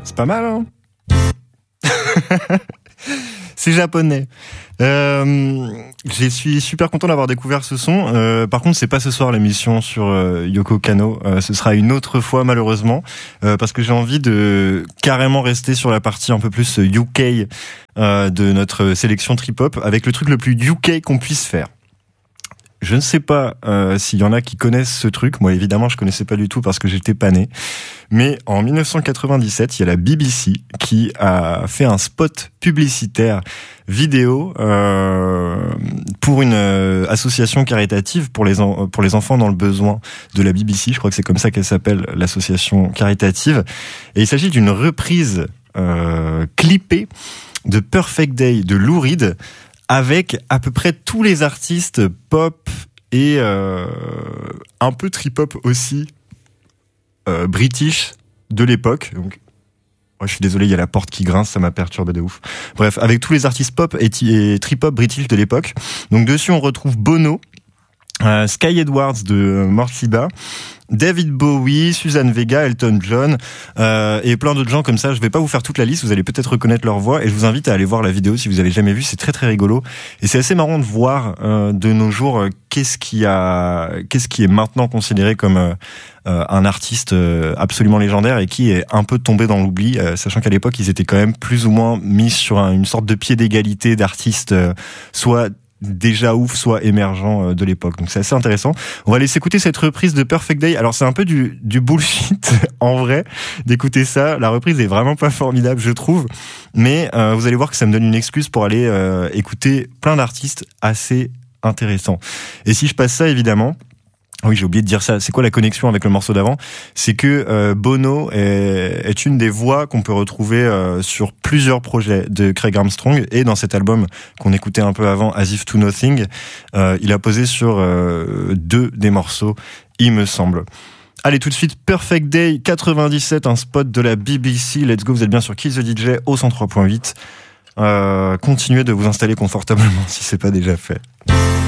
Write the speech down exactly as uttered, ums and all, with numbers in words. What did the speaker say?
C'est pas mal, hein? C'est japonais. Euh, je suis super content d'avoir découvert ce son. Euh, par contre, c'est pas ce soir l'émission sur euh, Yoko Kanno. Euh, ce sera une autre fois, malheureusement, euh, parce que j'ai envie de carrément rester sur la partie un peu plus U K euh, de notre sélection trip-hop, avec le truc le plus U K qu'on puisse faire. Je ne sais pas euh, s'il y en a qui connaissent ce truc. Moi, évidemment, je connaissais pas du tout parce que j'étais pas né. Mais en dix-neuf cent quatre-vingt-dix-sept, il y a la B B C qui a fait un spot publicitaire vidéo euh, pour une euh, association caritative pour les en, pour les enfants dans le besoin de la B B C. Je crois que c'est comme ça qu'elle s'appelle, l'association caritative. Et il s'agit d'une reprise euh, clippée de Perfect Day de Lou Reed, avec à peu près tous les artistes pop et euh, un peu trip-hop aussi euh, british de l'époque. Donc, moi, je suis désolé, il y a la porte qui grince, ça m'a perturbé de ouf. Bref, avec tous les artistes pop et, et trip-hop british de l'époque. Donc dessus, on retrouve Bono, euh, Sky Edwards de Mortiba, David Bowie, Suzanne Vega, Elton John euh, et plein d'autres gens comme ça. Je vais pas vous faire toute la liste, vous allez peut-être reconnaître leur voix et je vous invite à aller voir la vidéo si vous avez jamais vu. C'est très très rigolo et c'est assez marrant de voir euh, de nos jours euh, qu'est-ce qui a, qu'est-ce qui est maintenant considéré comme euh, euh, un artiste euh, absolument légendaire et qui est un peu tombé dans l'oubli, euh, sachant qu'à l'époque ils étaient quand même plus ou moins mis sur un, une sorte de pied d'égalité d'artistes, euh, soit déjà ouf, soit émergent de l'époque. Donc c'est assez intéressant. On va aller s'écouter cette reprise de Perfect Day. Alors c'est un peu du, du bullshit en vrai d'écouter ça. La reprise est vraiment pas formidable, je trouve. Mais euh, vous allez voir que ça me donne une excuse pour aller euh, écouter plein d'artistes assez intéressants. Et si je passe ça, évidemment... Oui, j'ai oublié de dire ça. C'est quoi la connexion avec le morceau d'avant? C'est que euh, Bono est, est une des voix qu'on peut retrouver euh, sur plusieurs projets de Craig Armstrong, et dans cet album qu'on écoutait un peu avant, As If To Nothing, euh, il a posé sur euh, deux des morceaux, il me semble. Allez, tout de suite, Perfect Day quatre-vingt-dix-sept, un spot de la B B C. Let's go, vous êtes bien sur Kiss the D J au cent trois point huit. Euh, continuez de vous installer confortablement si c'est pas déjà fait.